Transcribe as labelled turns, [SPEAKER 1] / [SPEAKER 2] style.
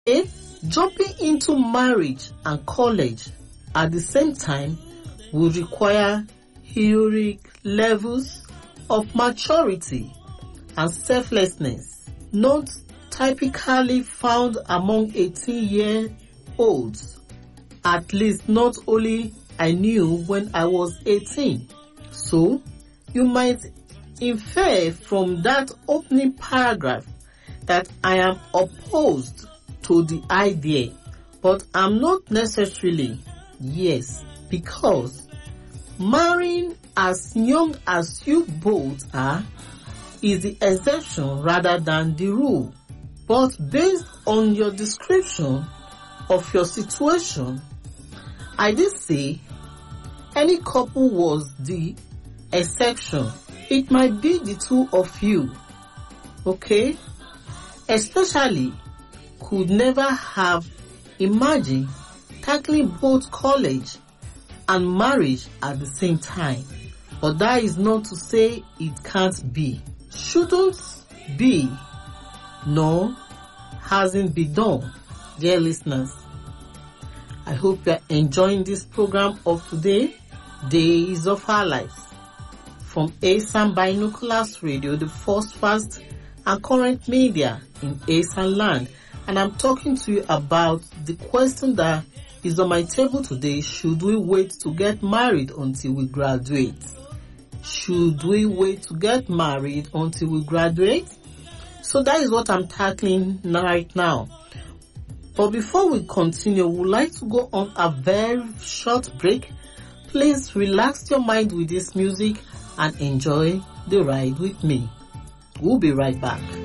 [SPEAKER 1] If jumping into marriage and college at the same time would require heroic levels of maturity and selflessness not typically found among 18-year-olds. At least not only I knew when I was 18. So, you might infer from that opening paragraph that I am opposed to the idea, but I'm not necessarily. Yes, because marrying as young as you both are is the exception rather than the rule. But based on your description of your situation, I did say any couple was the exception. It might be the two of you, okay? Especially could never have imagined tackling both college and marriage at the same time. But that is not to say it can't be. Shouldn't be, no, hasn't been done. Dear listeners, I hope you are enjoying this program of today, Days of Our Lives, from ASAN Binoculars Radio, the first, fast and current media in ASAN land. And I'm talking to you about the question that is on my table today. Should we wait to get married until we graduate? Should we wait to get married until we graduate? So that is what I'm tackling right now. But before we continue, we would like to go on a very short break. Please relax your mind with this music and enjoy the ride with me. We'll be right back.